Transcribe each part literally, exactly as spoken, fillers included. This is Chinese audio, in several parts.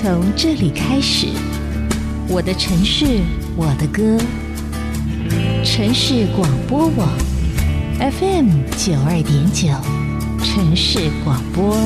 从这里开始，我的城市，我的歌。城市广播网 F M 九二点九，城市广播。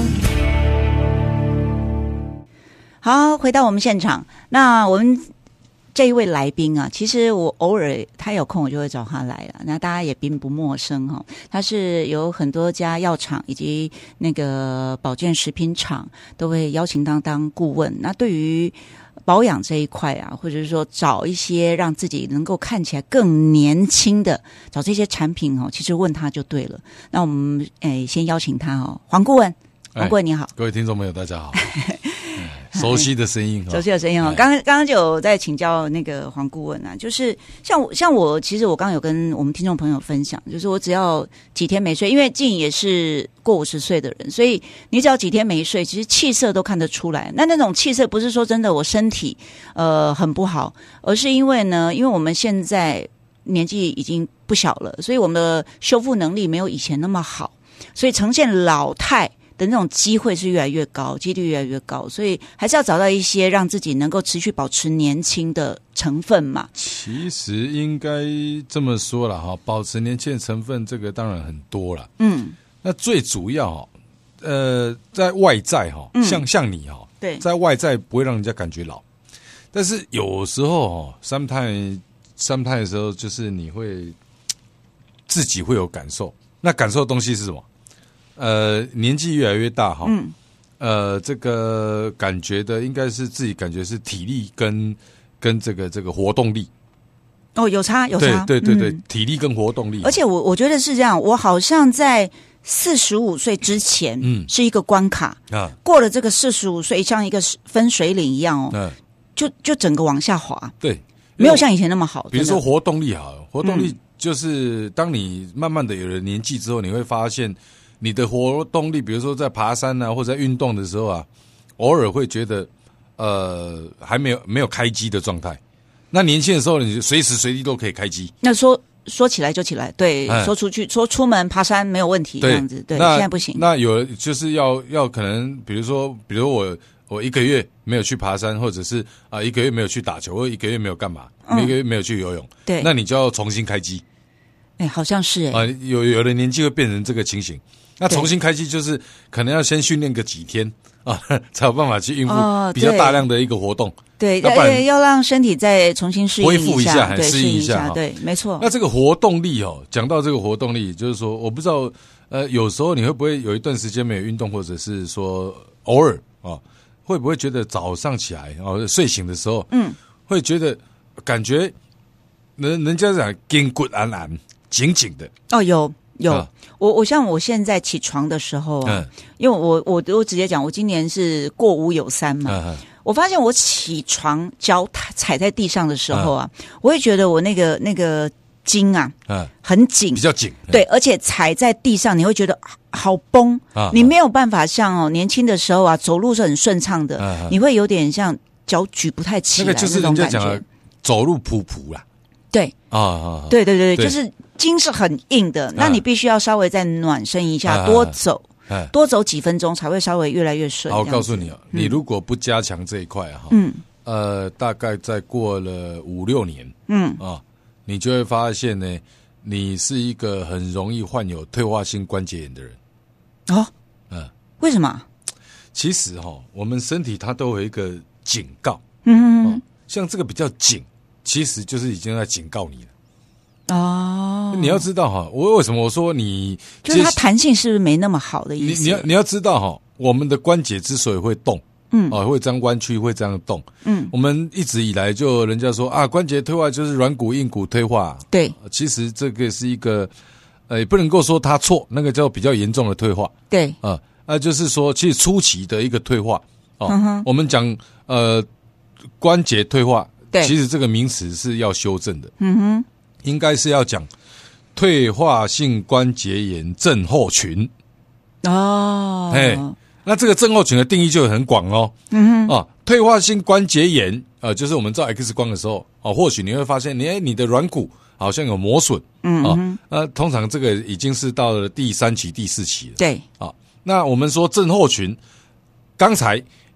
好，回到我们现场，那我们这一位来宾啊，其实我偶尔他有空我就会找他来了，那大家也并不陌生哈。他是有很多家药厂以及那个保健食品厂都会邀请他当顾问。那对于保养这一块啊，或者是说找一些让自己能够看起来更年轻的，找这些产品哦，其实问他就对了。那我们诶先邀请他哦，黄顾问，黄顾问你好， 各位听众朋友大家好。熟悉的声音， 熟悉的声音哦。刚刚刚刚就有在请教那个黄顾问啊，就是像我像我，其实我刚刚有跟我们听众朋友分享，就是我只要几天没睡，因为静也是过五十岁的人，所以你只要几天没睡，其实气色都看得出来。那那种气色不是说真的我身体呃很不好，而是因为呢，因为我们现在年纪已经不小了，所以我们的修复能力没有以前那么好，所以呈现老态的那种机会是越来越高，几率越来越高，所以还是要找到一些让自己能够持续保持年轻的成分嘛。 其实应该这么说啦哈，保持年轻的成分这个当然很多啦。嗯，那最主要哈，呃，在外在哈，像、嗯、像你哈， 对， 在外在不会让人家感觉老，但是有时候哈 ，sometimes sometimes 的时候就是你会自己会有感受，那感受的东西是什么？呃，年纪越来越大哈，嗯，呃，这个感觉的应该是自己感觉是体力跟跟这个这个活动力。 哦，有差有差， 对对对对、嗯，体力跟活动力。 而且我我觉得是这样，我好像在四十五岁之前，嗯，是一个关卡啊，过了这个四十五岁，像一个分水岭一样哦，嗯、就就整个往下滑， 对， 没有像以前那么好。 比如说活动力好了，活动力就是当你慢慢的有了年纪之后，你会发现。你的活动力，比如说在爬山啊，或者在运动的时候啊，偶尔会觉得，呃，还没有没有开机的状态。那年轻的时候，你随时随地都可以开机。 那说说起来就起来，对，哎、说出去说出门爬山没有问题，这样子，对，现在不行。 那有就是要要可能，比如说，比如我我一个月没有去爬山，或者是啊、呃、一个月没有去打球，或者一个月没有干嘛，嗯、一个月没有去游泳， 对， 那你就要重新开机。 哎、欸，好像是哎、欸， 啊、呃，有有的年纪会变成这个情形。那重新开机就是可能要先训练个几天啊，才有办法去应付比较大量的一个活动。 对，要要让身体再重新适应恢复一下， 对， 适应一下。 对，没错。 那这个活动力哦，讲到这个活动力，就是说，我不知道，呃，有时候你会不会有一段时间没有运动，或者是说偶尔啊，会不会觉得早上起来哦，睡醒的时候，嗯，会觉得感觉人人家讲筋骨安安紧紧的哦，有。有、啊、我我像我现在起床的时候啊，嗯、因为我我我直接讲，我今年是过五有三嘛，嗯、我发现我起床脚踩在地上的时候啊，嗯、我会觉得我那个那个筋啊，嗯、很紧， 比较紧， 对，而且踩在地上你会觉得好崩，啊、你没有办法像哦年轻的时候啊走路是很顺畅的，嗯、你会有点像脚举不太起来， 那个就是人家讲的走路噗噗啦， 对啊啊， 对对对对，就是。筋是很硬的，那你必须要稍微再暖身一下，啊、多走、啊，多走几分钟才会稍微越来越顺。 好，我告诉你哦，嗯、你如果不加强这一块哈，嗯，呃，大概再过了五六年，嗯啊，你就会发现呢，你是一个很容易患有退化性关节炎的人。 哦，嗯，为什么？ 其实哈、哦，我们身体它都有一个警告，嗯、哦，像这个比较紧，其实就是已经在警告你了。哦，你要知道哈，我为什么我说你就是它弹性是不是没那么好的意思？ 你你要你要知道哈，我们的关节之所以会动，嗯，啊，会这样弯曲，会这样动，嗯，我们一直以来就人家说啊，关节退化就是软骨硬骨退化， 对， 其实这个是一个，呃，也不能够说它错，那个叫比较严重的退化， 对， 啊，那就是说其实初期的一个退化，哦，嗯、我们讲呃关节退化，对，其实这个名词是要修正的，嗯哼。应该是要讲退化性关节炎症候群哦，哎，那这个症候群的定义就很广哦，嗯哼，啊，退化性关节炎，呃，就是我们照 X 光的时候，哦，或许你会发现，你哎，你的软骨好像有磨损，嗯啊，那通常这个已经是到了第三期、第四期了， 对， 啊，那我们说症候群，刚才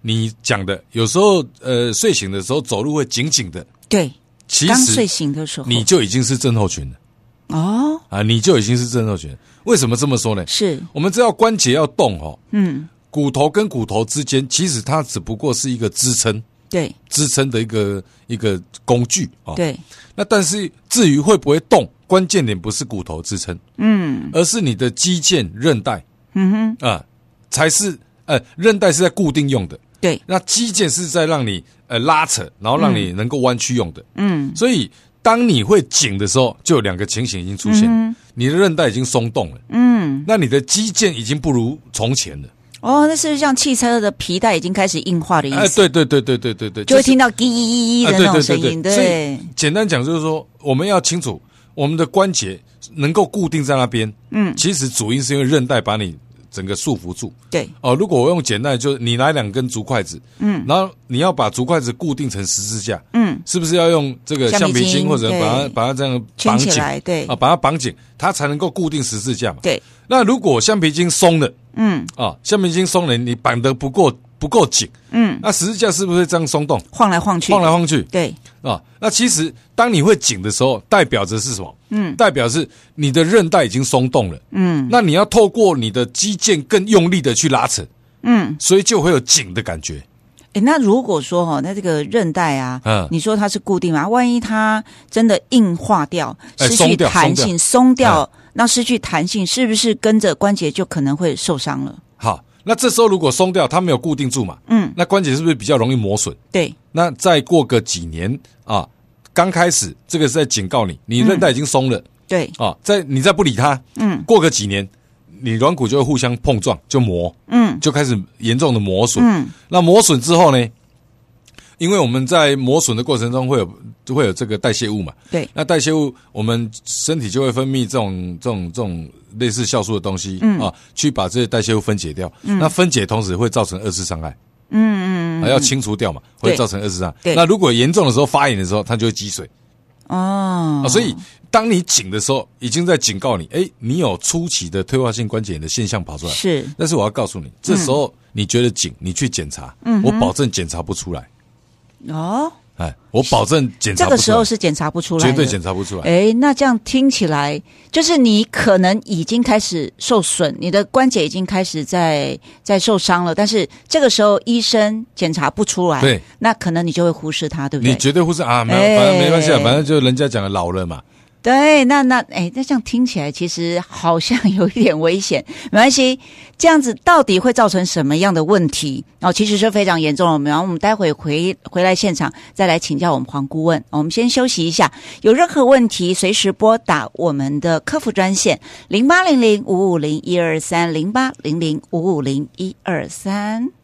你讲的，有时候呃睡醒的时候走路会紧紧的， 对， 其实刚睡醒的时候你就已经是症候群了。 哦啊，你就已经是症候群了。为什么这么说呢？ 是我们知道关节要动哦， 嗯， 骨头跟骨头之间，其实它只不过是一个支撑， 对， 支撑的一个一个工具啊。 对， 那但是至于会不会动，关键点不是骨头支撑， 嗯而是你的肌腱、韧带嗯哼， 啊，才是呃，韧带是在固定用的， 对， 那肌腱是在让你呃拉扯，然后让你能够弯曲用的。 嗯， 所以当你会紧的时候，就有两个情形已经出现， 嗯你的韧带已经松动了， 嗯， 那你的肌腱已经不如从前了。 哦，那是不是像汽车的皮带已经开始硬化的意思？ 哎，对对对对对对对， 就会听到滴滴滴的那种声音， 对。所以简单讲就是说，我们要清楚我们的关节能够固定在那边，嗯，其实主因是因为韧带把你整个束缚住。 对哦，如果我用简单的，就是你拿两根竹筷子，嗯，然后你要把竹筷子固定成十字架，嗯，是不是要用这个橡皮筋或者把它把它这样绑紧， 对啊，把它绑紧，它才能够固定十字架嘛。 对。 那如果橡皮筋松了， 嗯， 啊，橡皮筋松了，你绑得不够不够紧，嗯，那十字架是不是会这样松动， 晃来晃去， 晃来晃去？ 对。 啊，那其实当你会紧的时候，代表着是什么？嗯，代表是你的韧带已经松动了。嗯，那你要透过你的肌腱更用力的去拉扯。嗯，所以就会有紧的感觉。 哎，那如果说哈，那这个韧带啊，嗯，你说它是固定嘛？万一它真的硬化掉，失去弹性，松掉，那失去弹性，是不是跟着关节就可能会受伤了？ 好，那这时候如果松掉，它没有固定住嘛，嗯，那关节是不是比较容易磨损？ 对。 那再过个几年啊，刚开始这个是在警告你，你韧带已经松了，嗯、 对啊，在你再不理它，嗯，过个几年，你软骨就会互相碰撞，就磨，嗯，就开始严重的磨损，嗯，那磨损之后呢，因为我们在磨损的过程中会有就会有这个代谢物嘛， 对， 那代谢物我们身体就会分泌这种这种这种类似酵素的东西，嗯啊，去把这些代谢物分解掉，嗯，那分解同时会造成二次伤害。嗯嗯嗯、啊，要清除掉嘛，会造成二次伤害。那如果严重的时候发炎的时候，它就会积水。哦、啊，所以当你紧的时候，已经在警告你，哎，你有初期的退化性关节炎的现象跑出来。 是， 但是我要告诉你，这时候你觉得紧，你去检查，嗯，我保证检查不出来。哦。哎，我保证检查不出来， 这个时候是检查不出来的， 绝对检查不出来。 哎，那这样听起来，就是你可能已经开始受损，你的关节已经开始在在受伤了，但是这个时候医生检查不出来， 对， 那可能你就会忽视它，对不对？ 你绝对忽视啊，没有，反正没关系啊，反正就人家讲的老了嘛。 对，那那哎，那这样听起来其实好像有一点危险。没关系，这样子到底会造成什么样的问题？哦，其实是非常严重的。然后我们待会回回来现场再来请教我们黄顾问。我们先休息一下，有任何问题随时拨打我们的客服专线零八零零五五零一二三零八零零五五零一二三。